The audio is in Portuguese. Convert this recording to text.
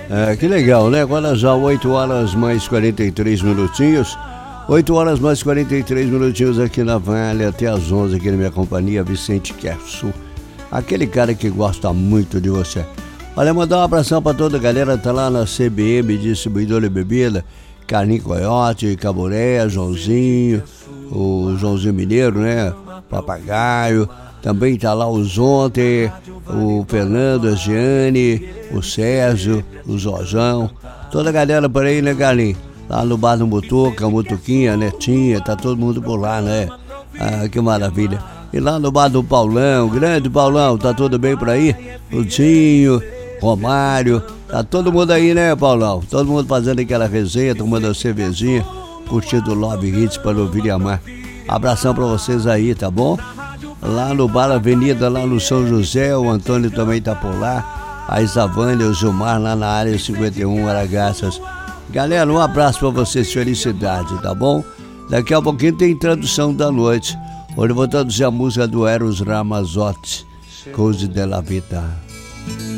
Que legal, né? Agora já 8 horas mais 43 minutinhos. 8 horas mais 43 minutinhos aqui na Vale, até as 11 aqui na minha companhia, Vicente Kersu. Aquele cara que gosta muito de você. Olha, mandar um abração pra toda a galera que tá lá na CBM, distribuidora de bebida. Carlinho Coyote, Caboré, Joãozinho, o Joãozinho Mineiro, né? Papagaio. Também tá lá o Zonte, o Fernando, a Giane, o Sérgio, o Zozão. Toda a galera por aí, né, Carlinho? Lá no bar do Mutuca, Mutuquinha, Netinha, tá todo mundo por lá, né? Ah, que maravilha. E lá no bar do Paulão, grande Paulão, tá tudo bem por aí? O Dinho, Romário, tá todo mundo aí, né, Paulão? Todo mundo fazendo aquela resenha, tomando a cervejinha, curtindo o Love Hits para ouvir e amar. Abração pra vocês aí, tá bom? Lá no bar Avenida, lá no São José, o Antônio também tá por lá. A Isavânia, o Gilmar lá na área 51, Aragaças. Galera, um abraço pra vocês, felicidade, tá bom? Daqui a pouquinho tem tradução da noite. Hoje eu vou traduzir a música do Eros Ramazzotti, Cose della Vita.